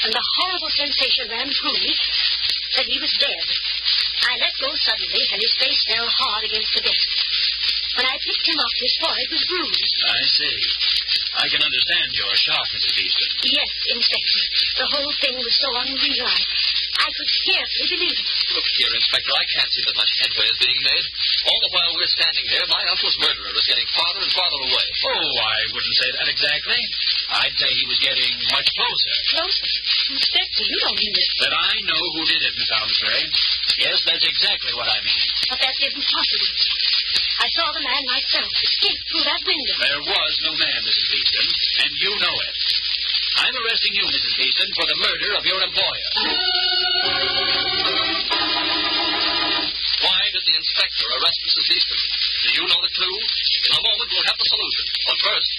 and the horrible sensation ran through me that he was dead. I let go suddenly, and his face fell hard against the desk. When I picked him up, his forehead was bruised. I see. I can understand your shock, Mrs. Beeston. Yes, Inspector. The whole thing was so unreal. I could scarcely believe it. Look here, Inspector, I can't see that much headway is being made. All the while we're standing here, my uncle's murderer is getting farther and farther away. Oh, I wouldn't say that exactly. I'd say he was getting much closer. Closer? Inspector, you don't mean it. That I know who did it, Miss Armstrong. Yes, that's exactly what I mean. But that isn't possible. I saw the man myself escape through that window. There was no man, Mrs. Beeston, and you know it. I'm arresting you, Mrs. Beeston, for the murder of your employer. Why did the inspector arrest Mrs. Beeston? Do you know the clue? In a moment, we'll have the solution. But first,